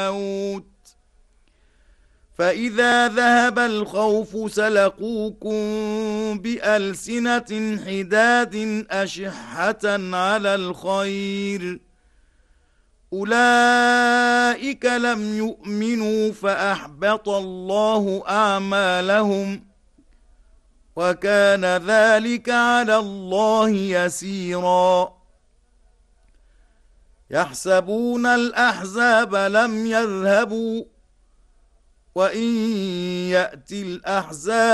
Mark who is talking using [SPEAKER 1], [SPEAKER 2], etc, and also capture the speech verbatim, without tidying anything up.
[SPEAKER 1] الموت فإذا ذهب الخوف سلقوكم بألسنة حداد أشحة على الخير أولئك لم يؤمنوا فأحبط الله أعمالهم وكان ذلك على الله يسيرا يحسبون الأحزاب لم يذهبوا وإن يأتي الأحزاب